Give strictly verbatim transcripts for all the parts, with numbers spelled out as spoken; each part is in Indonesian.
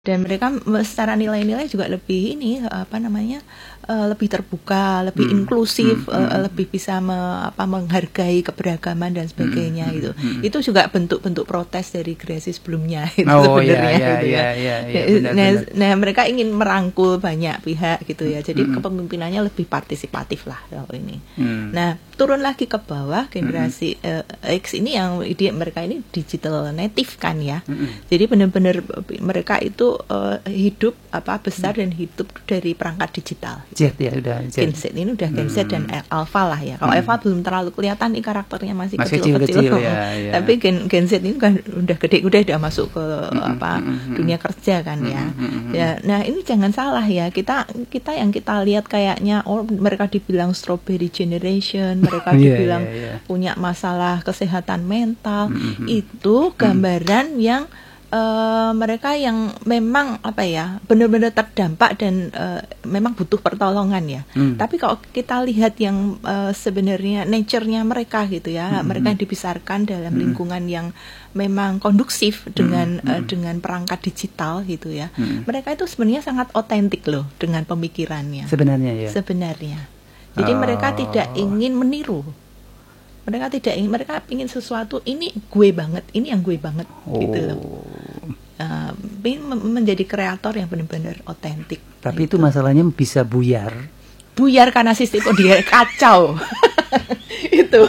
Dan mereka secara nilai-nilai juga lebih ini apa namanya uh, lebih terbuka, lebih hmm. inklusif, hmm. Uh, lebih bisa me, apa, menghargai keberagaman dan sebagainya hmm. itu. Hmm. Itu juga bentuk-bentuk protes dari generasi sebelumnya itu oh, sebenarnya. Iya, gitu iya, ya. iya, iya, benar, nah, benar. nah mereka ingin merangkul banyak pihak gitu ya. Jadi hmm. kepemimpinannya lebih partisipatif lah kalau ini. Hmm. Nah turun lagi ke bawah generasi hmm. uh, X ini yang ide mereka ini digital native kan ya. Hmm. Jadi benar-benar mereka itu Uh, hidup apa besar hmm. dan hidup dari perangkat digital. Z ya udah Z. Gen Z ini udah Gen Z hmm. dan Alpha lah ya. Kalau hmm. Alpha belum terlalu kelihatan nih karakternya masih, masih kecil-kecil. kecil, ya, ya. Tapi Gen, Gen Z ini kan udah gede, udah udah masuk ke hmm. apa hmm. dunia kerja kan ya. Hmm. Ya. Nah ini jangan salah ya. Kita kita yang kita lihat kayaknya oh mereka dibilang strawberry generation, mereka dibilang yeah, yeah, yeah. punya masalah kesehatan mental. Hmm. Itu gambaran hmm. yang Uh, mereka yang memang apa ya benar-benar terdampak dan uh, memang butuh pertolongan ya. Hmm. Tapi kalau kita lihat yang uh, sebenarnya nature-nya mereka gitu ya, hmm. mereka yang dibesarkan dalam hmm. lingkungan yang memang kondusif dengan hmm. uh, dengan perangkat digital gitu ya. Hmm. Mereka itu sebenarnya sangat otentik loh dengan pemikirannya. Sebenarnya ya. Sebenarnya. Jadi oh. mereka tidak ingin meniru. Mereka tidak ingin, mereka ingin sesuatu ini gue banget, ini yang gue banget oh. gitu loh. Uh, ingin menjadi kreator yang benar-benar otentik. Tapi gitu. Itu masalahnya bisa buyar. Buyar karena sistem dia kacau. itu.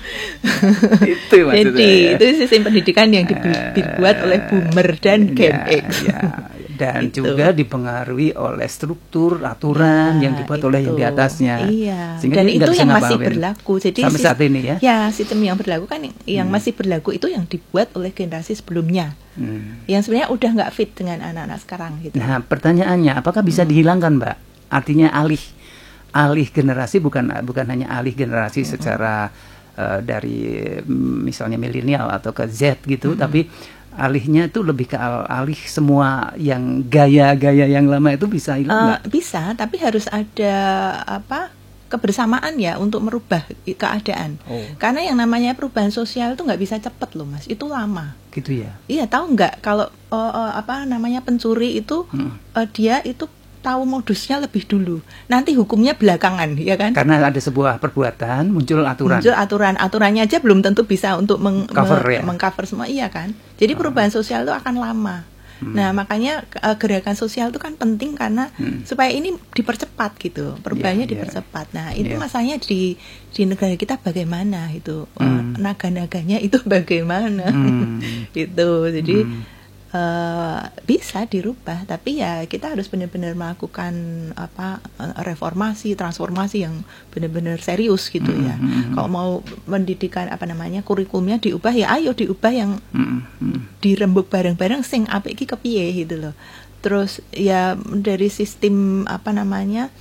itu maksudnya. Jadi ya. itu sistem pendidikan yang dibuat uh, oleh Boomer dan Gen ya, X. Ya. Dan gitu. Juga dipengaruhi oleh struktur aturan ya, yang dibuat itu. Oleh yang di atasnya. Iya. Sehingga dan itu yang masih berlaku. Jadi sampai saat ini ya. Ya, sistem yang berlaku kan yang hmm. masih berlaku itu yang dibuat oleh generasi sebelumnya. Hmm. Yang sebenarnya udah nggak fit dengan anak-anak sekarang gitu. Nah, pertanyaannya apakah bisa hmm. dihilangkan, Mbak? Artinya alih alih generasi bukan bukan hanya alih generasi hmm. secara uh, dari misalnya milenial atau ke Z gitu, hmm. tapi alihnya itu lebih ke alih semua yang gaya-gaya yang lama itu bisa hilang nggak? Uh, bisa, tapi harus ada apa kebersamaan ya untuk merubah keadaan. Oh. Karena yang namanya perubahan sosial itu nggak bisa cepat loh mas, itu lama. Gitu ya? Iya tahu nggak kalau uh, uh, apa namanya pencuri itu hmm. uh, dia itu tahu modusnya lebih dulu. Nanti hukumnya belakangan, ya kan? Karena ada sebuah perbuatan, muncul aturan. Muncul aturan. Aturannya aja belum tentu bisa untuk meng- cover, me- ya? mengcover semua, iya kan? Jadi perubahan oh. sosial itu akan lama. Hmm. Nah, makanya uh, gerakan sosial itu kan penting karena hmm. supaya ini dipercepat gitu. Perubahannya yeah, dipercepat. Nah, itu yeah. masalahnya di di negara kita bagaimana itu. Hmm. Uh, naga-naganya itu bagaimana. Hmm. gitu. Jadi hmm. Uh, bisa dirubah, tapi ya kita harus benar-benar melakukan apa reformasi, transformasi yang benar-benar serius gitu mm-hmm. ya. Kalau mau pendidikan apa namanya kurikulumnya diubah ya, ayo diubah yang mm-hmm. dirembuk bareng-bareng sing apik iki kepiye gitu loh. Terus ya dari sistem apa namanya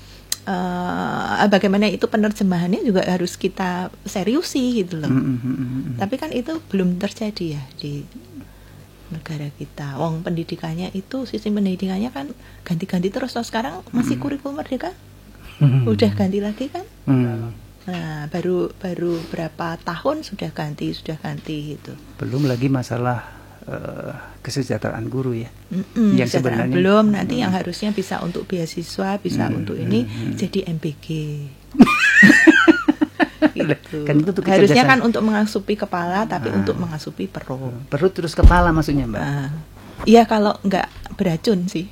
uh, bagaimana itu penerjemahannya juga harus kita seriusi gitu loh. Mm-hmm. Tapi kan itu belum terjadi ya di negara kita. Wong pendidikannya itu sistem pendidikannya kan ganti-ganti terus. So, sekarang masih kurikulum merdeka, hmm. udah ganti lagi kan? Hmm. Nah baru baru berapa tahun sudah ganti sudah ganti itu. Belum lagi masalah uh, kesejahteraan guru ya. Mm-mm, yang sebenarnya belum nanti mm. yang harusnya bisa untuk beasiswa bisa mm, untuk ini mm, jadi M B G. Gitu. Kan itu harusnya kan untuk mengasupi kepala tapi ah. untuk mengasupi perut. Perut terus kepala maksudnya Mbak? Iya ah. kalau nggak beracun sih.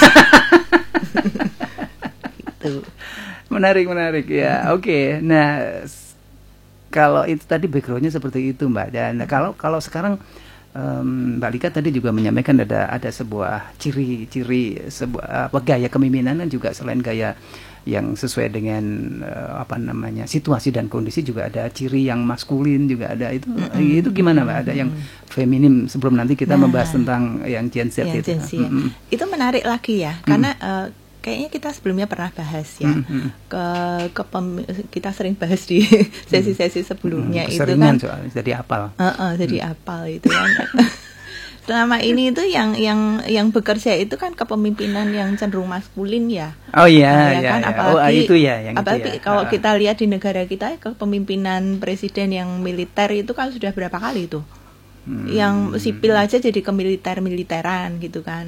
Gitu. Menarik menarik ya. Oke. Okay. Nah kalau itu tadi backgroundnya seperti itu Mbak. Dan kalau kalau sekarang um, Mbak Lika tadi juga menyampaikan ada ada sebuah ciri-ciri sebuah apa, gaya kepemimpinan juga selain gaya yang sesuai dengan uh, apa namanya situasi dan kondisi juga ada ciri yang maskulin juga ada itu mm-hmm. itu gimana Mbak? Ada yang feminim sebelum nanti kita nah, membahas tentang yang Gen Z yang itu. Gen Z, ya. mm-hmm. Itu menarik lagi ya mm-hmm. karena uh, kayaknya kita sebelumnya pernah bahas ya mm-hmm. ke, ke pem, kita sering bahas di sesi-sesi sebelumnya mm-hmm. itu kan soal jadi apal. Uh-uh, jadi mm-hmm. apal itu kan. Selama ini itu yang yang yang bekerja itu kan kepemimpinan yang cenderung maskulin ya. Oh iya, nah, ya iya kan? Ya. Apalagi, oh, itu ya yang apalagi itu ya. Kalau uh. kita lihat di negara kita kepemimpinan presiden yang militer itu kan sudah berapa kali tuh. Hmm. Yang sipil aja jadi ke militer-militeran gitu kan.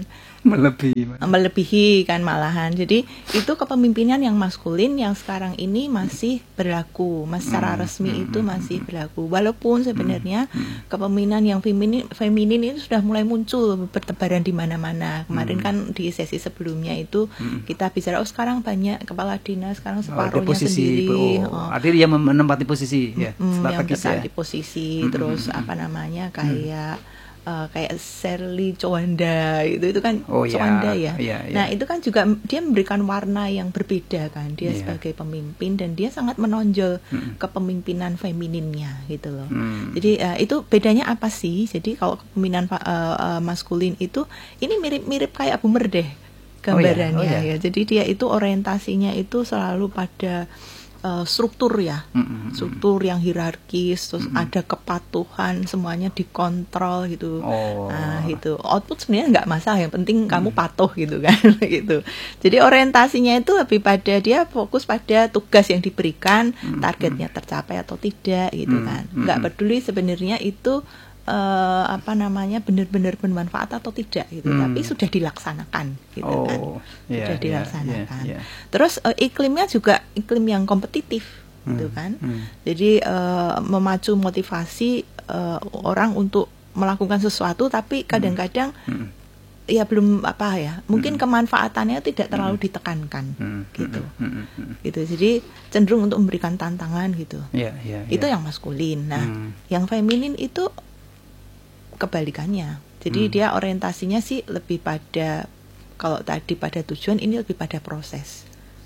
melebihi melebihi kan malahan. Jadi itu kepemimpinan yang maskulin yang sekarang ini masih berlaku, mas secara resmi itu masih berlaku. Walaupun sebenarnya kepemimpinan yang feminin feminin itu sudah mulai muncul bertebaran di mana-mana. Kemarin kan di sesi sebelumnya itu kita bicara oh sekarang banyak kepala dinas sekarang separuhnya oh, posisi, sendiri. Oh, oh. Artinya dia menempati posisi ya. Mm, yang bisa ya. di posisi terus apa namanya kayak Uh, kayak Shirley Chowanda itu itu kan oh, Chowanda ya, ya. ya, ya. Nah itu kan juga dia memberikan warna yang berbeda kan dia ya. sebagai pemimpin dan dia sangat menonjol hmm. kepemimpinan femininnya gitu loh. Hmm. Jadi uh, itu bedanya apa sih? Jadi kalau kepemimpinan uh, uh, maskulin itu ini mirip-mirip kayak Bu Merdeh gambarannya oh, ya. Oh, ya. Jadi dia itu orientasinya itu selalu pada Uh, struktur ya, mm-hmm. struktur yang hierarkis, terus mm-hmm. ada kepatuhan, semuanya dikontrol gitu, oh. nah gitu. Output sebenarnya nggak masalah, yang penting mm-hmm. kamu patuh gitu kan, gitu. Jadi orientasinya itu lebih pada dia fokus pada tugas yang diberikan, mm-hmm. targetnya tercapai atau tidak gitu mm-hmm. kan. Nggak peduli sebenarnya itu Uh, apa namanya benar-benar bermanfaat atau tidak gitu, hmm. tapi sudah dilaksanakan gitu oh, kan, yeah, sudah dilaksanakan. Yeah, yeah, yeah. Terus uh, iklimnya juga iklim yang kompetitif hmm. gitu kan, hmm. jadi uh, memacu motivasi uh, orang untuk melakukan sesuatu, tapi kadang-kadang hmm. ya belum apa ya, mungkin hmm. kemanfaatannya tidak terlalu hmm. ditekankan hmm. gitu, hmm. Hmm. gitu. Jadi cenderung untuk memberikan tantangan gitu. Yeah, yeah, itu yeah. yang maskulin. Nah, hmm. yang feminin itu kebalikannya. Jadi hmm. dia orientasinya sih lebih pada kalau tadi pada tujuan, ini lebih pada proses.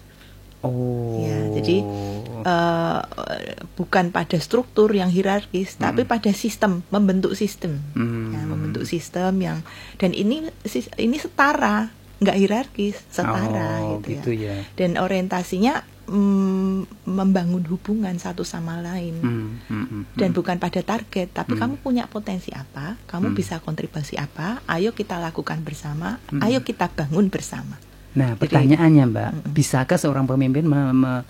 Oh. Ya, jadi uh, bukan pada struktur yang hierarkis, hmm. tapi pada sistem, membentuk sistem, hmm. ya, membentuk sistem yang dan ini ini setara, nggak hierarkis, setara oh, gitu, gitu ya. ya. Dan orientasinya mm, membangun hubungan satu sama lain, hmm. Hmm. Hmm. Dan bukan pada target, tapi hmm. kamu punya potensi apa, kamu hmm. bisa kontribusi apa, ayo kita lakukan bersama, hmm. ayo kita bangun bersama. Nah, jadi, pertanyaannya Mbak, mm-mm. bisakah seorang pemimpin me- me-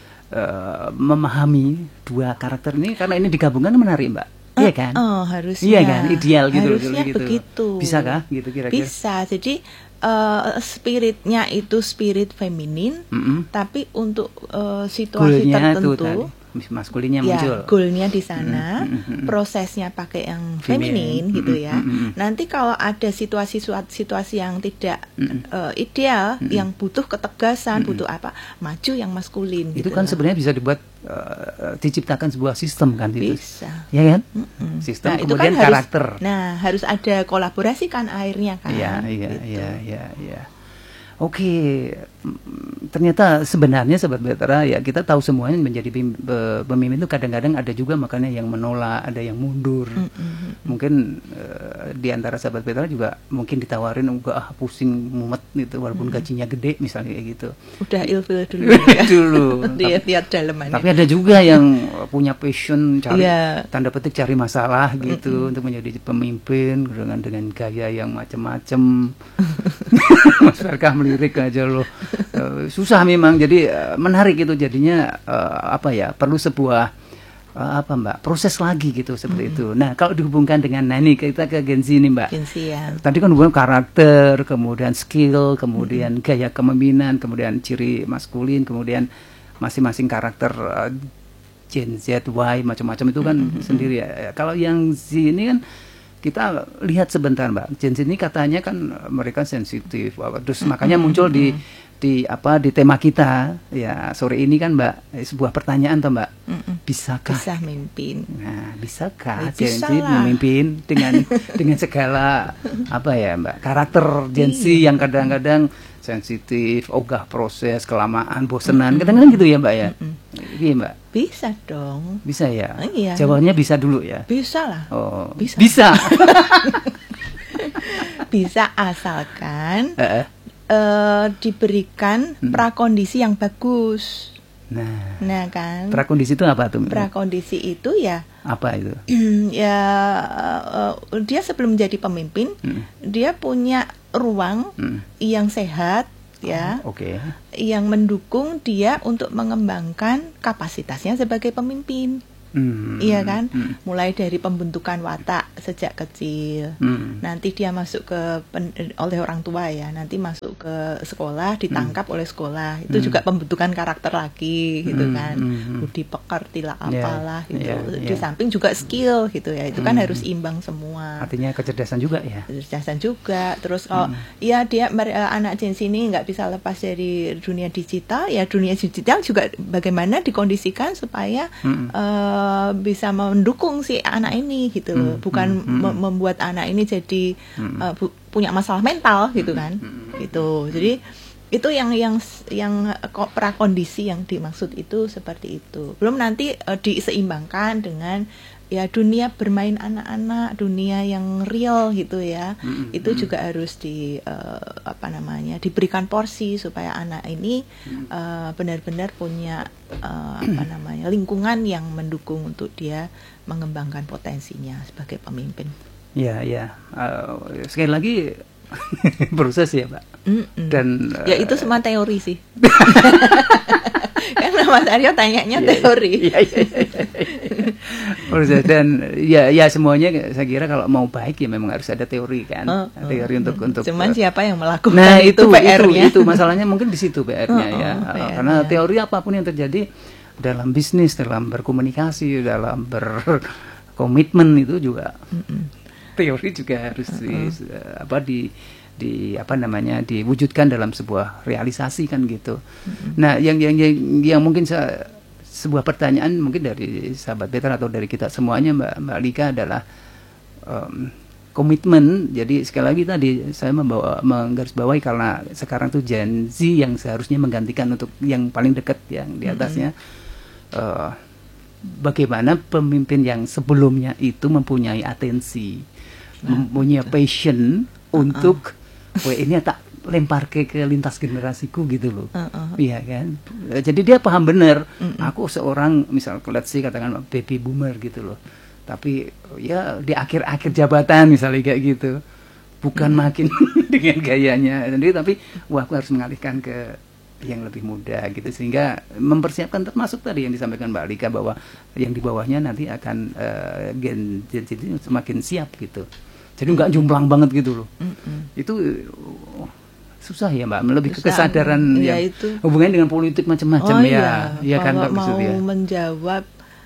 uh, memahami dua karakter ini? Karena ini digabungkan menarik Mbak, uh, iya kan? Oh, harusnya. Iya kan, ideal gitu. Harusnya gitu. Begitu. Bisakah gitu kira-kira? Bisa, jadi uh, spiritnya itu spirit feminin, mm-hmm. tapi untuk uh, situasi goalnya tertentu, maskulinnya ya, muncul. Goalnya di sana, mm-hmm. prosesnya pakai yang feminin, gitu ya. Mm-hmm. Nanti kalau ada situasi-situasi yang tidak mm-hmm. uh, ideal, mm-hmm. yang butuh ketegasan, mm-hmm. butuh apa, maju yang maskulin. Itu gitu kan lah. Sebenarnya bisa dibuat, uh, diciptakan sebuah sistem kan? Gitu. Bisa. Ya kan? Mm-hmm. Sistem nah, kemudian kan karakter. Harus, nah, harus ada kolaborasi kan akhirnya kan. Iya, iya, gitu. iya, iya, iya. Oke, ternyata sebenarnya Sobat Bahtera ya kita tahu semuanya menjadi pemimpin itu kadang-kadang ada juga makanya yang menolak, ada yang mundur. Mm-hmm. Mungkin uh, di antara Sobat Bahtera juga mungkin ditawarin enggak ah pusing mumet gitu walaupun mm-hmm. gajinya gede misalnya kayak gitu. Udah ilfil dulu ya. dulu. Dia lihat dalemannya. Tapi ada juga yang punya passion cari yeah. tanda petik cari masalah gitu mm-hmm. untuk menjadi pemimpin dengan dengan gaya yang macam-macam. Mas Farkah lirik aja loh, uh, susah memang. Jadi uh, menarik itu jadinya uh, apa ya, perlu sebuah uh, apa Mbak, proses lagi gitu seperti mm-hmm. itu. Nah kalau dihubungkan dengan, nah ini kita ke Gen Z nih Mbak. Gen Z ya. Tadi kan hubungan karakter, kemudian skill, kemudian mm-hmm. gaya kepemimpinan, kemudian ciri maskulin, kemudian masing-masing karakter uh, Gen Z, Y, macam-macam itu kan mm-hmm. sendiri ya. Kalau yang Z ini kan kita lihat sebentar Mbak, Gen Z ini katanya kan mereka sensitif, terus makanya muncul di di apa di tema kita ya sore ini kan Mbak, sebuah pertanyaan toh Mbak, bisakah bisa memimpin? Nah, bisakah ya, Gen Z lah. memimpin dengan dengan segala apa ya Mbak, karakter Gen Z yang kadang-kadang sensitif, ogah proses, kelamaan, bosenan, mm-hmm. kadang-kadang gitu ya Mbak ya. Iya Mbak. Bisa dong. Bisa ya. Oh, iya. Jawabannya bisa dulu ya. Bisa lah. Oh. Bisa. Bisa. Bisa asalkan uh-uh. uh, diberikan hmm. prakondisi yang bagus. Nah, nah kan. Prakondisi itu apa tuh? Prakondisi itu ya. Apa itu? ya uh, dia sebelum menjadi pemimpin, hmm. dia punya ruang hmm. yang sehat, ya, oh, okay. yang mendukung dia untuk mengembangkan kapasitasnya sebagai pemimpin. Hmm. Iya kan? Hmm. Mulai dari pembentukan watak sejak kecil. Hmm. Nanti dia masuk ke pen, oleh orang tua ya. Nanti masuk ke sekolah, ditangkap hmm. oleh sekolah. Itu hmm. juga pembentukan karakter lagi gitu hmm. kan. Hmm. Budi pekerti lah apalah yeah. gitu. Yeah. Di Yeah. samping juga skill gitu ya. Itu kan hmm. harus imbang semua. Artinya kecerdasan juga ya. Kecerdasan juga. Terus kalau hmm. ya dia anak Gen Z ini nggak bisa lepas dari dunia digital. Ya dunia digital juga bagaimana dikondisikan supaya hmm. uh, bisa mendukung si anak ini gitu loh, hmm, bukan hmm, hmm. mem- membuat anak ini jadi hmm. uh, bu- punya masalah mental gitu kan, hmm. gitu. Jadi itu yang yang yang prakondisi yang dimaksud itu seperti itu. Belum nanti uh, diseimbangkan dengan ya dunia bermain anak-anak, dunia yang real gitu ya. Mm-hmm. Itu juga harus di uh, apa namanya diberikan porsi supaya anak ini uh, benar-benar punya uh, apa namanya lingkungan yang mendukung untuk dia mengembangkan potensinya sebagai pemimpin. Ya, ya. Uh, sekali lagi proses ya, Pak. Mm-mm. Dan uh, ya itu semua teori sih. Kan Mas Aryo tanyanya teori. Iya, iya, iya. Proses dan ya ya semuanya saya kira kalau mau baik ya memang harus ada teori kan. Oh, teori oh, untuk oh. untuk Cuman siapa yang melakukan nah, itu, itu P R-nya. Itu, itu masalahnya mungkin di situ P R-nya oh, ya. Oh, P R-nya. Karena teori apapun yang terjadi dalam bisnis, dalam berkomunikasi, dalam berkomitmen itu juga Mm-mm. teori juga harus di, apa di di apa namanya diwujudkan dalam sebuah realisasi kan gitu. Mm-hmm. Nah, yang yang yang, yang mungkin saya, sebuah pertanyaan mungkin dari sahabat Better atau dari kita semuanya Mbak Mbak Lika adalah um, komitmen. Jadi sekali lagi tadi saya membawa menggarisbawahi karena sekarang tuh Gen Z yang seharusnya menggantikan untuk yang paling dekat yang di atasnya. Mm-hmm. uh, bagaimana pemimpin yang sebelumnya itu mempunyai atensi, nah, mempunyai betul. passion uh-uh. untuk wah ini tak lempar ke, ke lintas generasiku gitu loh, uh-uh. iya kan. Jadi dia paham benar. Uh-uh. Aku seorang misal let's say katakan baby boomer gitu loh. Tapi ya di akhir-akhir jabatan misalnya kayak gitu, bukan uh-uh. makin dengan gayanya. Jadi tapi wah aku harus mengalihkan ke yang lebih muda gitu sehingga mempersiapkan termasuk tadi yang disampaikan Mbak Lika bahwa yang di bawahnya nanti akan uh, gen gen jadi semakin siap gitu. Jadi nggak jomplang banget gitu loh. Mm-mm. Itu oh, susah ya Mbak, lebih susah, ke kesadaran ya, yang itu. Hubungannya dengan politik macam-macam oh, ya. Iya, ya kan kalau mau ya. menjawab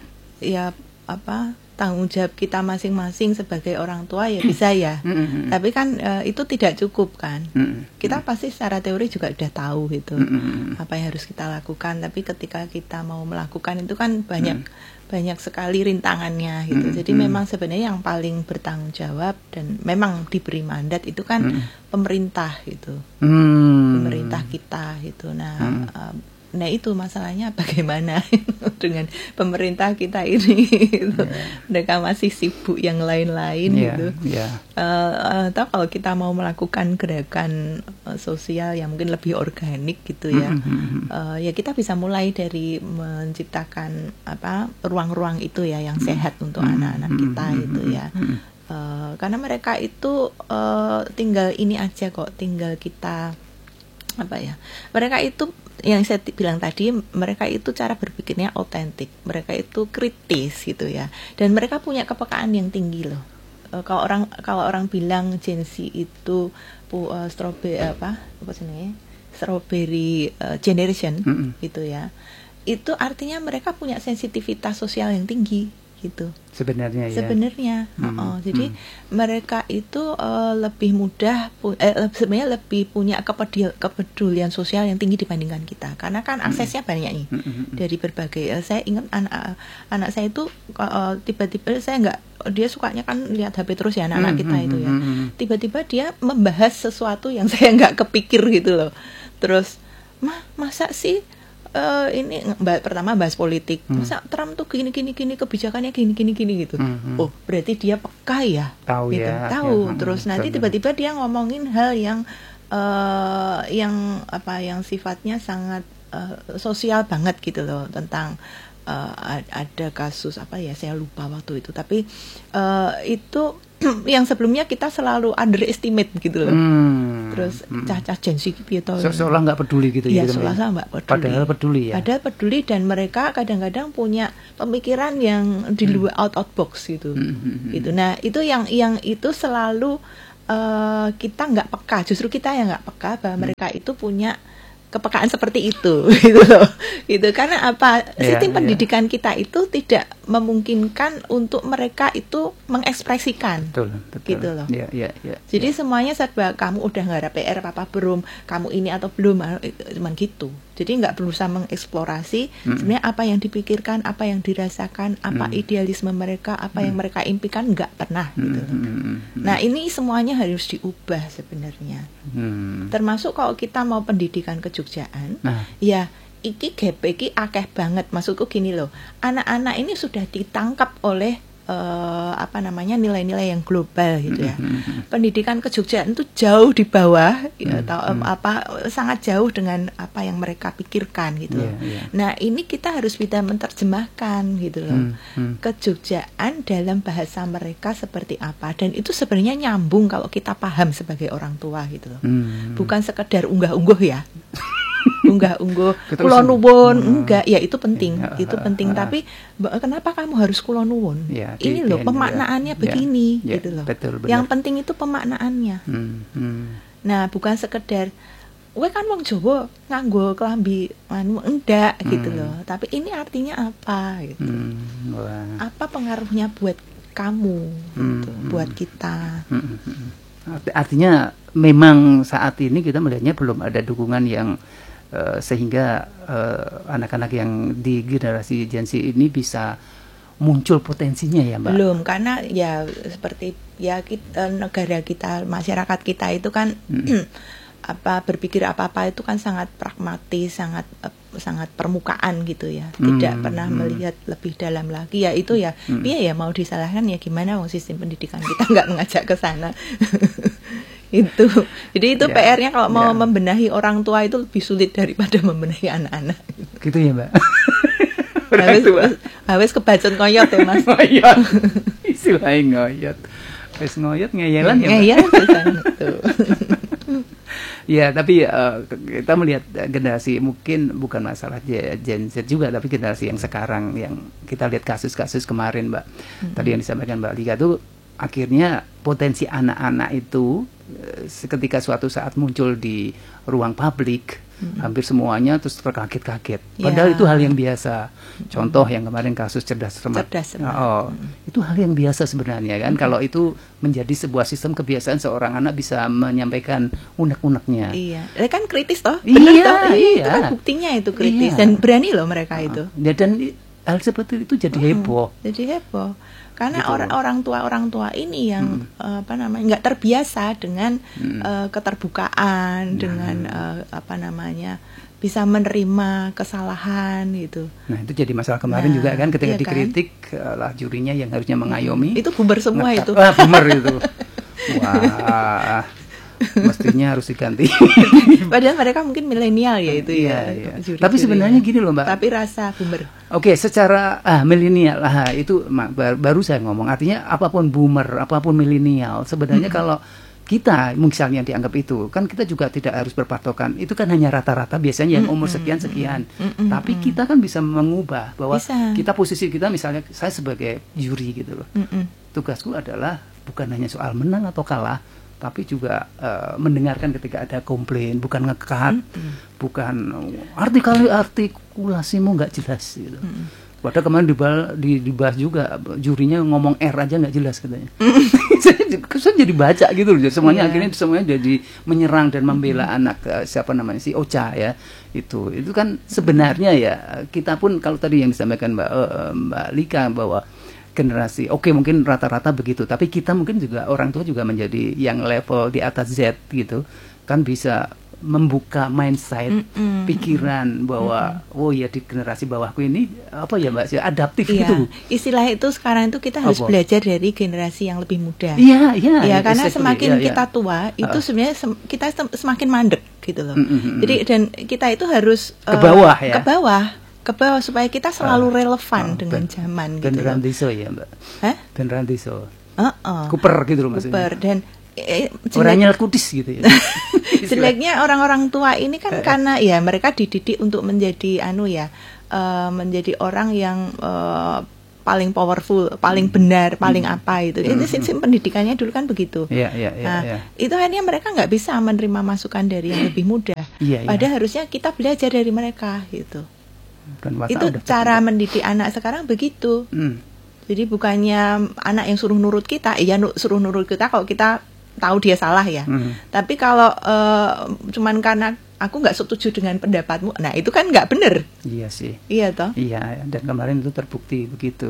ya apa tanggung jawab kita masing-masing sebagai orang tua ya bisa ya. Mm-hmm. Tapi kan uh, itu tidak cukup kan. Mm-hmm. Kita pasti secara teori juga udah tahu gitu mm-hmm. apa yang harus kita lakukan. Tapi ketika kita mau melakukan itu kan banyak mm-hmm. banyak sekali rintangannya gitu. Mm-hmm. Jadi memang sebenarnya yang paling bertanggung jawab dan memang diberi mandat itu kan mm-hmm. pemerintah gitu. Mm-hmm. Pemerintah kita gitu. Nah. Mm-hmm. Uh, Nah itu masalahnya bagaimana dengan pemerintah kita ini gitu. Yeah. Mereka masih sibuk yang lain-lain yeah, gitu yeah. Uh, atau kalau kita mau melakukan gerakan uh, sosial yang mungkin lebih organik gitu ya, mm-hmm. uh, ya kita bisa mulai dari menciptakan apa ruang-ruang itu ya yang sehat untuk mm-hmm. anak-anak kita mm-hmm. itu ya. Uh, karena mereka itu uh, tinggal ini aja kok, tinggal kita apa ya, mereka itu yang saya bilang tadi, mereka itu cara berpikirnya otentik, mereka itu kritis gitu ya, dan mereka punya kepekaan yang tinggi loh. E, kalau orang kalau orang bilang Gen Z itu uh, strawberry apa apa sih strawberry uh, generation mm-hmm. gitu ya, itu artinya mereka punya sensitivitas sosial yang tinggi gitu. Sebenarnya ya. Sebenarnya, hmm, oh, jadi hmm. mereka itu uh, lebih mudah, pu- eh, sebenarnya lebih punya kepedil- kepedulian sosial yang tinggi dibandingkan kita, karena kan aksesnya hmm. banyak nih hmm. dari berbagai. Uh, saya ingat anak anak saya itu uh, tiba-tiba saya nggak, dia sukanya kan lihat H P terus ya anak-anak hmm. kita itu ya. Tiba-tiba dia membahas sesuatu yang saya nggak kepikir gitu loh. Terus, mah masa sih? Uh, ini bah, pertama bahas politik, hmm. masa Trump tuh gini gini gini kebijakannya gini gini gini gitu. Hmm. Oh berarti dia peka ya, tahu gitu. ya, tahu. Ya, Terus hmm. nanti tiba-tiba dia ngomongin hal yang uh, yang apa yang sifatnya sangat uh, sosial banget gitu loh, tentang uh, ada kasus apa ya saya lupa waktu itu, tapi uh, itu yang sebelumnya kita selalu underestimate gitu loh. Hmm. Terus hmm. cah-cah Gen Z gitu. Seolah nggak peduli gitu ya. Gitu, Seolah nggak peduli. Padahal peduli ya. Padahal peduli dan mereka kadang-kadang punya pemikiran yang di luar hmm. out out box gitu. Hmm. Gitu. Nah itu yang yang itu selalu uh, kita nggak peka. Justru kita yang nggak peka bahwa hmm. mereka itu punya kepekaan seperti itu gitu loh. Gitu karena apa? Sistem yeah, pendidikan yeah. kita itu tidak memungkinkan untuk mereka itu mengekspresikan. Betul, betul. Gitu loh. Yeah, yeah, yeah, Jadi yeah. semuanya serba kamu udah nggak ada P R apa belum, kamu ini atau belum, cuman gitu. Jadi nggak berusaha mengeksplorasi mm. sebenarnya apa yang dipikirkan, apa yang dirasakan, apa mm. idealisme mereka, apa mm. yang mereka impikan, nggak pernah gitu loh. Mm. Nah ini semuanya harus diubah sebenarnya. Mm. Termasuk kalau kita mau pendidikan kejugjaan, nah. ya iki gap iki akeh banget. Maksudku gini loh, anak-anak ini sudah ditangkap oleh uh, apa namanya nilai-nilai yang global gitu ya. Mm-hmm. Pendidikan kejugjaan itu jauh di bawah, mm-hmm. ya, atau um, apa sangat jauh dengan apa yang mereka pikirkan gitu. Yeah, yeah. Nah ini kita harus bisa menerjemahkan gitu loh, mm-hmm. kejugjaan dalam bahasa mereka seperti apa, dan itu sebenarnya nyambung kalau kita paham sebagai orang tua gitu loh. Mm-hmm. Bukan sekedar unggah-ungguh ya. unggah-ungguh kulon nuwun hmm. enggak ya itu penting ya, itu penting uh, tapi kenapa kamu harus kulon nuwun ya, ini loh pemaknaannya ya, begini ya, gitu loh betul, yang penting itu pemaknaannya. hmm, hmm. Nah bukan sekedar we kan wong Jawa nganggo kelambi anu enggak hmm. gitu loh, tapi ini artinya apa gitu. hmm. Apa pengaruhnya buat kamu gitu, hmm. buat kita. hmm. Artinya memang saat ini kita melihatnya belum ada dukungan yang Uh, sehingga uh, anak-anak yang di generasi Gen Z ini bisa muncul potensinya ya Mbak? Belum, karena ya seperti ya kita, negara kita, masyarakat kita itu kan hmm. apa berpikir apa-apa itu kan sangat pragmatis, sangat uh, sangat permukaan gitu ya, tidak hmm. pernah hmm. melihat lebih dalam lagi. Ya itu ya, hmm. ya ya mau disalahkan ya gimana, wong sistem pendidikan kita nggak mengajak ke sana. Itu jadi itu ya, P R-nya kalau ya. mau membenahi orang tua itu lebih sulit daripada membenahi anak-anak gitu ya Mbak. Harus harus kebacon koyot ya Mas. Ngoyot istilahnya ngoyot wis ngoyot ngeyelan ya ngeyel itu. Ya tapi uh, kita melihat generasi mungkin bukan masalah Gen Z juga, tapi generasi yang sekarang yang kita lihat kasus-kasus kemarin Mbak, hmm. tadi yang disampaikan Mbak Lika tuh akhirnya potensi anak-anak itu ketika suatu saat muncul di ruang publik, hmm. hampir semuanya terus terkaget-kaget. Padahal ya. itu hal yang biasa. Contoh yang kemarin kasus cerdas cermat. Cerdas cermat. Oh, hmm. itu hal yang biasa sebenarnya kan. Hmm. Kalau itu menjadi sebuah sistem kebiasaan seorang anak bisa menyampaikan unek-uneknya. Iya, kan kritis toh. Benar iya, toh? Iya. Itu kan buktinya itu kritis iya. dan berani loh mereka oh. itu. Ya, dan hal seperti itu jadi heboh. Hmm, jadi heboh. Karena gitu. orang orang tua orang tua ini yang hmm. uh, apa namanya nggak terbiasa dengan hmm. uh, keterbukaan, hmm. dengan uh, apa namanya bisa menerima kesalahan gitu. Nah itu jadi masalah kemarin nah, juga kan ketika iya dikritik kan? lah jurinya yang harusnya mengayomi. Itu bumer semua itu. Ah bumer itu. Wah. Mestinya harus diganti. Padahal mereka mungkin milenial ya itu iya, ya. Iya. Tapi sebenarnya gini loh Mbak. Tapi rasa boomer. Oke, okay, secara ah milenial ah itu baru saya ngomong. Artinya apapun boomer, apapun milenial, sebenarnya mm-hmm. kalau kita misalnya dianggap itu, kan kita juga tidak harus berpatokan. Itu kan hanya rata-rata biasanya yang umur sekian sekian. Mm-hmm. Tapi kita kan bisa mengubah bahwa bisa. Kita posisi kita misalnya saya sebagai juri gitu loh. Mm-hmm. Tugasku adalah bukan hanya soal menang atau kalah, tapi juga uh, mendengarkan ketika ada komplain, bukan ngekat, mm-hmm. bukan artikul artikulasimu nggak jelas gitu. Mm-hmm. Padahal kemarin dibahas, dibahas juga jurinya ngomong R aja nggak jelas katanya. Mm-hmm. saya jadi baca gitu loh, semuanya yeah. akhirnya semuanya jadi menyerang dan membela mm-hmm. anak uh, siapa namanya si Ocha ya itu itu kan sebenarnya ya kita pun kalau tadi yang disampaikan Mbak uh, Mbak Lika bahwa generasi, oke okay, mungkin rata-rata begitu, tapi kita mungkin juga orang tua juga menjadi yang level di atas Z gitu, kan bisa membuka mindset, mm-mm, pikiran bahwa, mm-mm. oh ya di generasi bawahku ini apa ya Mbak, adaptif iya. gitu. Istilah itu sekarang itu kita harus apa? belajar dari generasi yang lebih muda. Iya, iya. Ya karena exactly. semakin yeah, kita yeah. tua, itu uh. sebenarnya sem- kita sem- semakin mandek gitu loh. Mm-mm. Jadi dan kita itu harus ke bawah uh, ya. Ke bawah. ke bawah supaya kita selalu relevan uh, oh, dengan ben, zaman gitu. Beneran diso ya Mbak? Hah? Beneran diso. Uh-uh. Kuper gitu loh maksudnya. Kuper dan eh, orangnya kudis gitu ya. Jeleknya orang-orang tua ini kan karena ya mereka dididik untuk menjadi anu ya, uh, menjadi orang yang uh, paling powerful, paling benar, paling hmm. apa itu. Itu sistem pendidikannya dulu kan begitu. Yeah, yeah, yeah, nah, yeah. itu akhirnya mereka nggak bisa menerima masukan dari yang lebih muda. Yeah, Padahal yeah. harusnya kita belajar dari mereka gitu. Dan Itu cara terbentuk. Mendidik anak sekarang begitu. Hmm. Jadi bukannya anak yang suruh nurut kita, iya suruh nurut kita kalau kita tahu dia salah ya. Hmm. Tapi kalau uh, cuman karena aku nggak setuju dengan pendapatmu, nah itu kan nggak benar. Iya sih. Iya toh. Iya, dan kemarin itu terbukti begitu.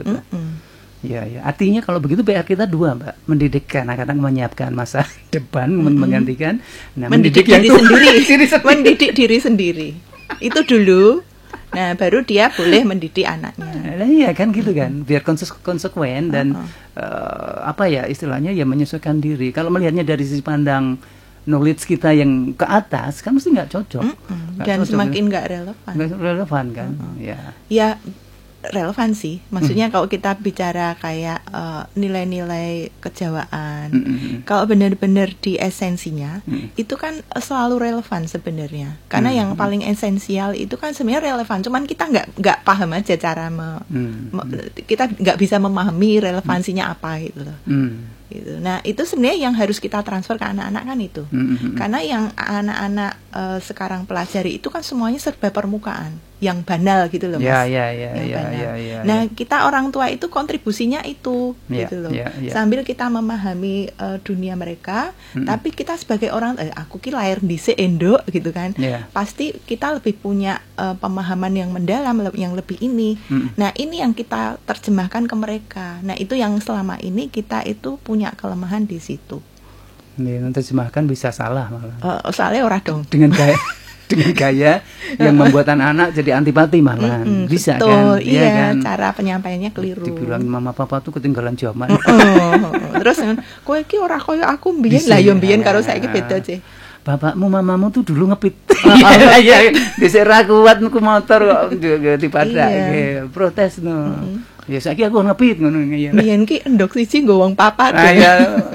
Iya, ya. Artinya kalau begitu P R kita dua, Mbak, mendidik anak-anak, menyiapkan masa depan, mm-hmm. menggantikan, nah, mendidik, mendidik diri sendiri, mendidik diri sendiri. Itu dulu. Nah, baru dia boleh mendidik anaknya. Nah, iya kan gitu kan, biar konse- konsekuen dan uh-huh. uh, apa ya istilahnya ya menyesuaikan diri. Kalau melihatnya dari sisi pandang knowledge kita yang ke atas kan mesti nggak cocok. Mm-mm. Dan cocok, semakin nggak relevan. Nggak relevan kan, uh-huh. ya. Ya relevan sih. Maksudnya hmm. kalau kita bicara kayak uh, nilai-nilai kejawaan, hmm. kalau benar-benar di esensinya, hmm. itu kan selalu relevan sebenarnya. Karena hmm. yang paling esensial itu kan sebenarnya relevan. Cuman kita nggak nggak paham aja cara me, hmm. me, kita nggak bisa memahami relevansinya hmm. apa gitu loh. Hmm. Gitu. Nah itu sebenarnya yang harus kita transfer ke anak-anak kan itu. Hmm. Karena yang anak-anak uh, sekarang pelajari itu kan semuanya serba permukaan, yang banal gitu loh mas. Ya, ya, ya, yang ya, banal. Ya, ya, nah ya. kita orang tua itu kontribusinya itu ya, gitu loh. Ya, ya. Sambil kita memahami uh, dunia mereka, hmm. tapi kita sebagai orang, eh, aku ki lahir dhisik endok gitu kan. Ya. Pasti kita lebih punya uh, pemahaman yang mendalam, yang lebih ini. Hmm. Nah ini yang kita terjemahkan ke mereka. Nah itu yang selama ini kita itu punya kelemahan di situ. Nih, terjemahkan bisa salah malah. Uh, soalnya ora dong. Dengan gaya dengan gaya yang membuat anak-anak jadi antipati malah. Mm-hmm, bisa betul, kan? Iya, ya kan? Cara penyampaiannya keliru. Dibilang mama papa tuh ketinggalan zaman. Oh, oh. Terus kowe iki ora koyo aku mbiyen lah yo mbiyen karo saiki beda sih. Bapakmu mamamu tuh dulu ngepit. Iya iya, dhisik ra kuat nuku motor kok dipadak iya. Protes no. Mm-hmm. Ya saiki aku ngepit ngono ya. Biyen ki endok siji nggo wong papat. Ah ya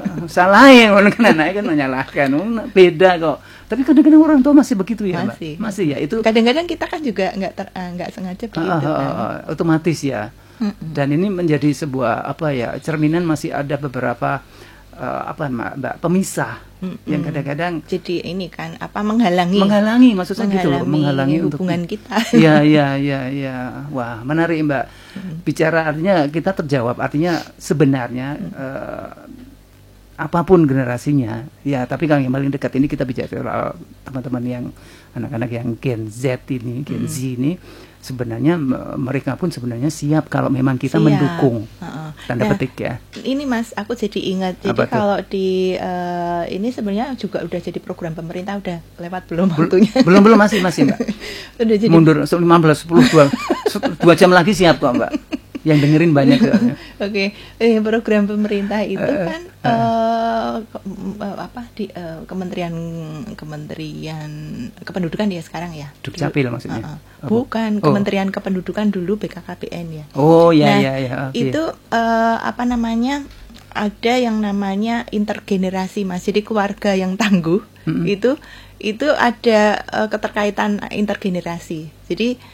salah ya ngono kan anake kan menyalahkan. Beda kok. Tapi kadang-kadang orang tua masih begitu ya, masih. Mbak. Masih ya itu. Kadang-kadang kita kan juga enggak ter, enggak sengaja begitu uh, uh, uh, kan. Otomatis ya. Mm-mm. Dan ini menjadi sebuah apa ya? Cerminan masih ada beberapa uh, apa Mbak, pemisah. Mm-mm. Yang kadang-kadang jadi ini kan apa menghalangi menghalangi maksud saya gitu loh, menghalangi hubungan untuk kita. Iya iya iya iya. Wah, menarik Mbak. Mm. Bicara artinya kita terjawab, artinya sebenarnya mm. uh, apapun generasinya, ya tapi kalau yang paling dekat ini kita bicara soal teman-teman yang anak-anak yang Gen Z ini, Gen Z hmm. ini sebenarnya mereka pun sebenarnya siap kalau memang kita siap. Mendukung, uh-uh. tanda nah, petik ya. Ini Mas, aku jadi ingat, jadi kalau di uh, ini sebenarnya juga udah jadi program pemerintah, udah lewat belum waktunya? Belum belum masih masih Mbak. Udah jadi mundur lima belas sepuluh dua jam lagi siap kok Mbak. Yang dengerin banyak soalnya. Oke, okay. eh, program pemerintah itu uh, kan uh, uh, ke, uh, apa di uh, Kementerian Kementerian Kependudukan ya sekarang ya. Dukcapil maksudnya. Uh, uh. Bukan oh. Kementerian Kependudukan dulu B K K B N ya. Oh ya nah, ya ya. Okay. Itu uh, apa namanya? Ada yang namanya intergenerasi Mas. Jadi keluarga yang tangguh mm-hmm. itu itu ada uh, keterkaitan intergenerasi. Jadi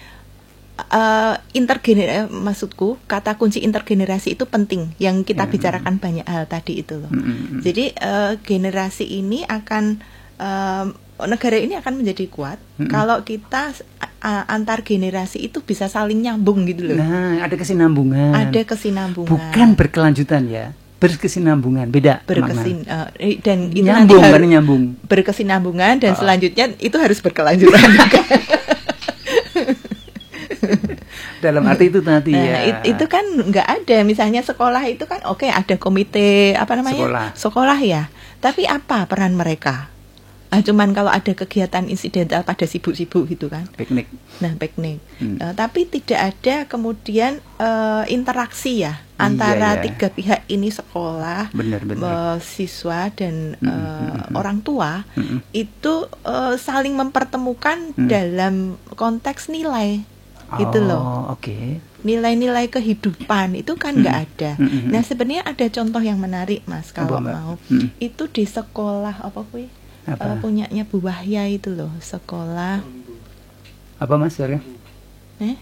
Uh, intergenerasi, maksudku kata kunci intergenerasi itu penting yang kita yeah. bicarakan banyak hal tadi itu loh. Mm-hmm. Jadi uh, generasi ini akan uh, negara ini akan menjadi kuat mm-hmm. kalau kita uh, antar generasi itu bisa saling nyambung gitu loh. Nah, ada kesinambungan. Ada kesinambungan. Bukan berkelanjutan ya. Berkesinambungan beda berkesin uh, dan itu nyambung, nanti harus nyambung. Berkesinambungan dan oh. selanjutnya itu harus berkelanjutan juga. Dalam arti itu tadi nah, ya. It, itu kan nggak ada, misalnya sekolah itu kan oke okay, ada komite apa namanya sekolah. sekolah ya. Tapi apa peran mereka? Ah, cuman kalau ada kegiatan insidental pada sibuk-sibuk gitu kan. Piknik. Nah piknik. Hmm. Uh, tapi tidak ada kemudian uh, interaksi ya antara iya, iya. tiga pihak ini sekolah, benar, benar. Uh, siswa dan uh, mm-hmm. orang tua mm-hmm. itu uh, saling mempertemukan mm. dalam konteks nilai. Gitu loh. Oke. Okay. nilai-nilai kehidupan itu kan nggak hmm. ada. Hmm. Nah sebenarnya ada contoh yang menarik Mas kalau apa, mau hmm. itu di sekolah apa kuy uh, punyanya Bu Wahya itu loh, sekolah apa Mas sorry? Eh?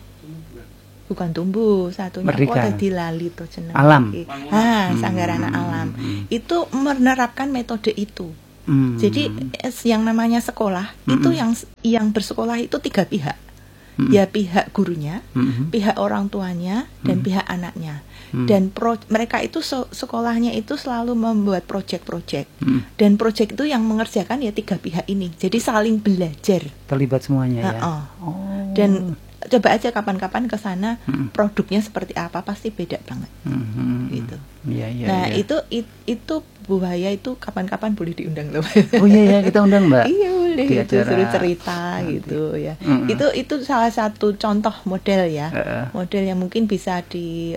Bukan tumbuh, satunya kok tadi lali to jeneng. Alam. Ah, Sanggarana hmm. Alam. Itu menerapkan metode itu. Hmm. Jadi yang namanya sekolah hmm. itu yang yang bersekolah itu tiga pihak. Hmm. Ya pihak gurunya, hmm. pihak orang tuanya, dan hmm. pihak anaknya. Hmm. Dan pro, mereka itu so, sekolahnya itu selalu membuat proyek-proyek. Hmm. Dan proyek itu yang mengerjakan ya tiga pihak ini. Jadi saling belajar. Terlibat semuanya ya. Uh-uh. Oh. Dan coba aja kapan-kapan ke sana hmm. produknya seperti apa, pasti beda banget. Hmm. Gitu. Ya, ya, nah, ya. itu it, itu Bu Wahya itu kapan-kapan boleh diundang loh. Oh iya ya, kita undang Mbak. Iya boleh, di itu acara suruh cerita nanti. Gitu ya. Mm-hmm. Itu itu salah satu contoh model ya. Uh-uh. Model yang mungkin bisa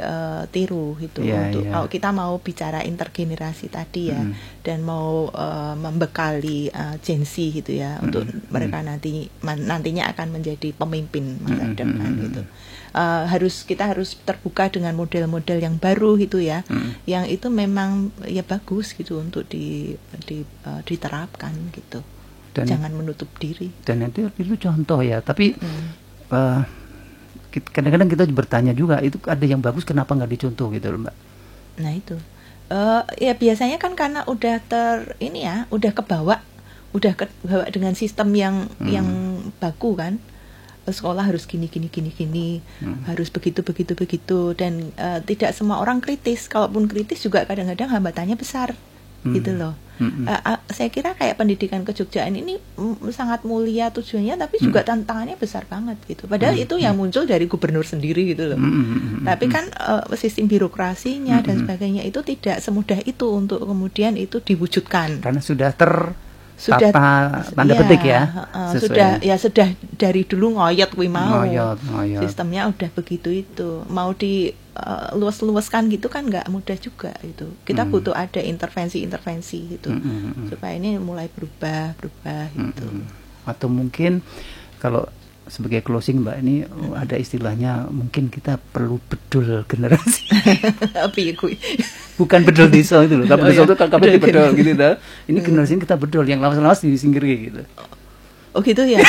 ditiru uh, gitu yeah, untuk yeah. kalau kita mau bicara intergenerasi tadi ya mm. dan mau uh, membekali uh, Gen Z gitu ya mm-hmm. untuk mereka nanti man, nantinya akan menjadi pemimpin masa mm-hmm. depan gitu. Uh, harus kita harus terbuka dengan model-model yang baru gitu ya, hmm. yang itu memang ya bagus gitu untuk di, di uh, diterapkan gitu. Dan, jangan menutup diri. Dan itu itu contoh ya, tapi hmm. uh, kadang-kadang kita bertanya juga itu ada yang bagus kenapa nggak dicontoh gitu loh Mbak? Nah itu uh, ya biasanya kan karena udah ter ini ya udah kebawa, udah kebawa dengan sistem yang hmm. yang baku kan. Sekolah harus gini gini gini gini hmm. harus begitu begitu begitu dan uh, tidak semua orang kritis, kalaupun kritis juga kadang-kadang hambatannya besar hmm. gitu loh. hmm. uh, uh, saya kira kayak pendidikan kejogjaan ini mm, sangat mulia tujuannya, tapi juga hmm. tantangannya besar banget gitu, padahal hmm. itu yang muncul dari gubernur sendiri gitu loh. hmm. Tapi kan uh, sistem birokrasinya hmm. dan sebagainya itu tidak semudah itu untuk kemudian itu diwujudkan karena sudah ter sudah tata, tanda ya, petik ya uh, sudah ya sudah dari dulu ngoyot kuwi mau ngoyot, ngoyot. Sistemnya udah begitu itu mau di uh, luas-luaskan gitu kan nggak mudah juga itu, kita hmm. butuh ada intervensi-intervensi gitu hmm, hmm, hmm. supaya ini mulai berubah berubah gitu. hmm, hmm. Atau mungkin kalau sebagai closing Mbak ini hmm. ada istilahnya mungkin kita perlu bedul generasi. Apa ya kuy? Bukan bedol desa itu loh. Kalau bedol itu kan kabeh bedol gitu dah. Ini generasi kita bedol yang lawas-lawas disingkiri gitu. Oh gitu ya.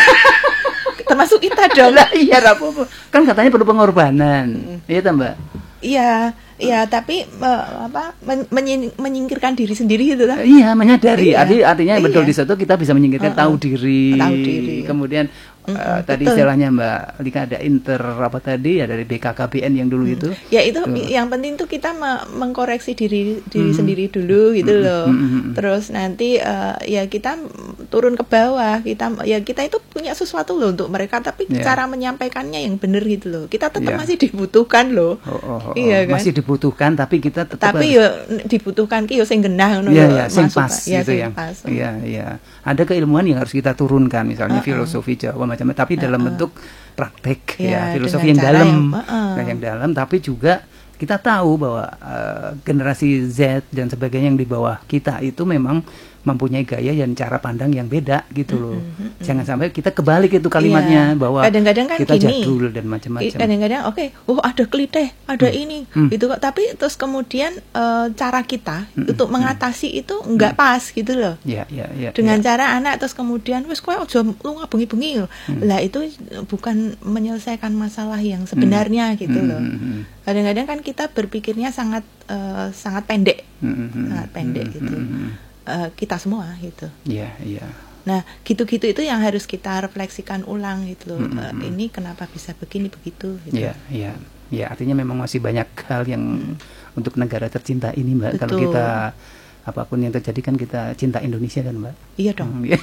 Termasuk kita dong. Lah iya apa-apa. Kan katanya perlu pengorbanan. Iya ta Mbak? Iya, iya tapi uh, apa men- menyingkirkan diri sendiri gitu lah. Iya, menyadari. Iya. Arti, artinya bedol desa itu kita bisa menyingkirkan uh-uh. tahu diri. Tahu diri. Kemudian Uh, tadi istilahnya Mbak Lika ada inter apa tadi ya dari B K K B N yang dulu hmm. itu ya itu tuh. Yang penting tuh kita me- mengkoreksi diri diri hmm. sendiri dulu gitu hmm. loh hmm. terus nanti uh, ya kita turun ke bawah, kita ya kita itu punya sesuatu loh untuk mereka, tapi yeah. cara menyampaikannya yang benar gitu loh, kita tetap yeah. masih dibutuhkan loh. oh, oh, oh, iya kan? Masih dibutuhkan tapi kita tetap tapi harus... ya dibutuhkan ki yo sing genah ngono ya, ya, sing pas ya, gitu ya iya iya ada keilmuan yang harus kita turunkan misalnya uh-uh. filosofi Jawa macam tapi dalam uh-uh. bentuk praktek ya, ya filosofi yang dalam yang, uh-uh. yang dalam tapi juga kita tahu bahwa uh, generasi Z dan sebagainya yang di bawah kita itu memang mempunyai gaya dan cara pandang yang beda gitu loh. Mm-hmm. Jangan sampai kita kebalik itu kalimatnya yeah. bahwa kadang-kadang kan kita gini, jadul dan macam-macam. Kadang-kadang oke, okay, oh ada kliteh, ada hmm. ini, hmm. gitu kok. Tapi terus kemudian uh, cara kita hmm. untuk mengatasi hmm. itu nggak hmm. pas gitu loh. Yeah, yeah, yeah, Dengan yeah. cara anak terus kemudian wes kowe aja lu ngabengi-bengi. Hmm. Lah itu bukan menyelesaikan masalah yang sebenarnya hmm. gitu loh. Hmm. Kadang-kadang kan kita berpikirnya sangat uh, sangat pendek, hmm. sangat pendek hmm. gitu. Hmm. Uh, kita semua gitu. Iya, yeah, iya. Yeah. Nah, gitu-gitu itu yang harus kita refleksikan ulang gitu loh. Mm-hmm. Uh, ini kenapa bisa begini begitu gitu. Iya, iya. Ya, artinya memang masih banyak hal yang mm. untuk negara tercinta ini, Mbak. Betul. Kalau kita apapun yang terjadi kan kita cinta Indonesia kan, Mbak. Iya dong. Hmm,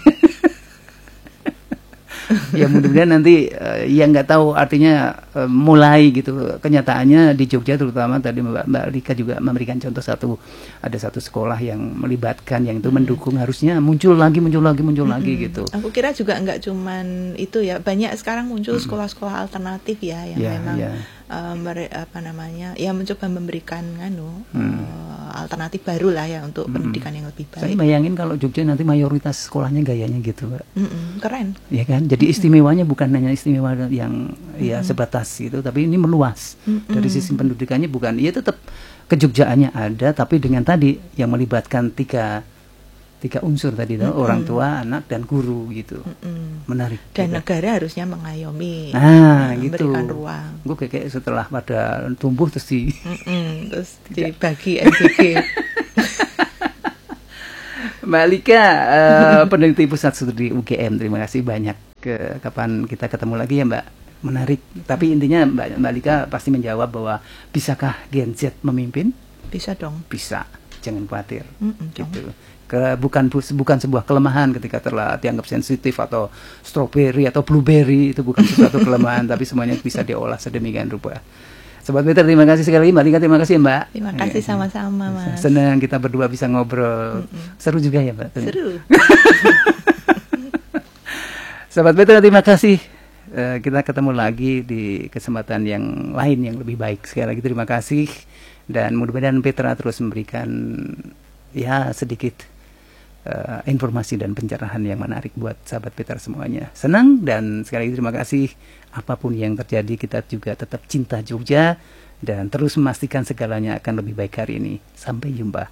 ya mudah-mudahan nanti uh, ya nggak tahu artinya uh, mulai gitu kenyataannya di Jogja terutama tadi Mbak, Mbak Lika juga memberikan contoh satu ada satu sekolah yang melibatkan yang itu hmm. mendukung, harusnya muncul lagi muncul lagi muncul hmm. lagi gitu. Aku kira juga nggak cuman itu ya, banyak sekarang muncul hmm. sekolah-sekolah alternatif ya yang yeah, memang yeah. uh, mere, apa namanya ya mencoba memberikan anu hmm. uh, alternatif baru lah ya untuk hmm. pendidikan yang lebih baik. Saya bayangin kalau Jogja nanti mayoritas sekolahnya gayanya gitu, Mbak. Mm-mm, keren. Ya kan, jadi istimewanya bukan hanya istimewa yang mm-mm. ya sebatas itu, tapi ini meluas. Mm-mm. Dari sisi pendidikannya bukan, ya tetap kejogjaannya ada, tapi dengan tadi yang melibatkan tiga tiga unsur tadi tuh, orang tua, anak, dan guru gitu. Mm-mm. Menarik. Dan gitu. Negara harusnya mengayomi, nah, memberikan gitu. ruang. Gue kayak, kayak setelah pada tumbuh terus di Mm-mm, terus dibagi M D G. Mbak Lika, uh, peneliti pusat studi U G M, terima kasih banyak. Ke kapan kita ketemu lagi ya, Mbak? Menarik. Tapi intinya Mbak, Mbak Lika pasti menjawab bahwa bisakah Gen Z memimpin? Bisa dong. Bisa. Jangan khawatir. Mm-mm, gitu. Ke, bukan bukan sebuah kelemahan ketika telah dianggap sensitif atau strawberry atau blueberry, itu bukan sesuatu kelemahan, tapi semuanya bisa diolah sedemikian rupa. Sobat Peter, terima kasih sekali. Mbak Lika, terima kasih Mbak. Terima kasih ya, sama-sama Mas. Senang kita berdua bisa ngobrol. Mm-mm. Seru juga ya Mbak. Seru. Sobat Peter, terima kasih. Uh, kita ketemu lagi di kesempatan yang lain yang lebih baik. Sekali lagi terima kasih, dan mudah-mudahan Petra terus memberikan ya sedikit uh, informasi dan pencerahan yang menarik buat sahabat Peter semuanya. Senang, dan sekali lagi terima kasih. Apapun yang terjadi, kita juga tetap cinta Jogja dan terus memastikan segalanya akan lebih baik hari ini. Sampai jumpa.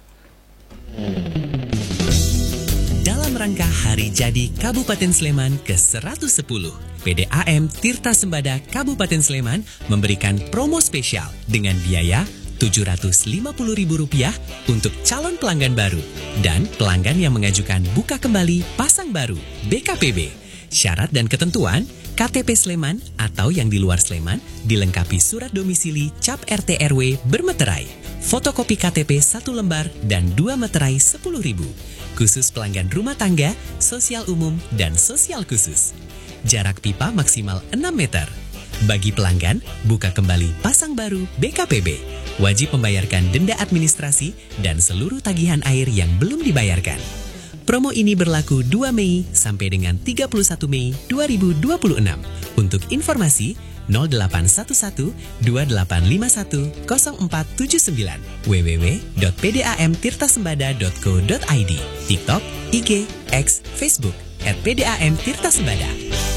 Dalam rangka Hari Jadi Kabupaten Sleman ke seratus sepuluh, P D A M Tirta Sembada Kabupaten Sleman memberikan promo spesial dengan biaya tujuh ratus lima puluh ribu rupiah untuk calon pelanggan baru dan pelanggan yang mengajukan buka kembali pasang baru B K P B. Syarat dan ketentuan: K T P Sleman atau yang di luar Sleman dilengkapi surat domisili cap R T R W bermeterai, fotokopi K T P satu lembar dan dua meterai sepuluh ribu. Khusus pelanggan rumah tangga, sosial umum, dan sosial khusus. Jarak pipa maksimal enam meter. Bagi pelanggan, buka kembali pasang baru B K P B. Wajib membayarkan denda administrasi dan seluruh tagihan air yang belum dibayarkan. Promo ini berlaku dua Mei sampai dengan tiga puluh satu Mei dua ribu dua puluh enam. Untuk informasi nol delapan satu satu dua delapan lima satu nol empat tujuh sembilan w w w titik p d a m tirta sembada titik co titik i d, TikTok, I G, X, Facebook at P D A M Tirta Sembada.